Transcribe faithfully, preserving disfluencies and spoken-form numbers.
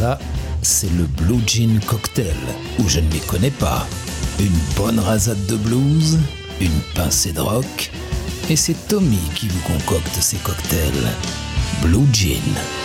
Ça, c'est le Blue Jean Cocktail, où je ne m'y connais pas. Une bonne rasade de blues, une pincée de rock, et c'est Tommy qui vous concocte ces cocktails. Blue Jean.